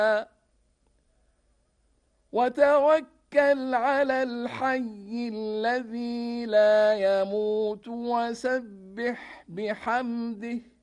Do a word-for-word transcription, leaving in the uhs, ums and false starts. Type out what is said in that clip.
وتوكل على الحي الذي لا يموت وسبح بحمده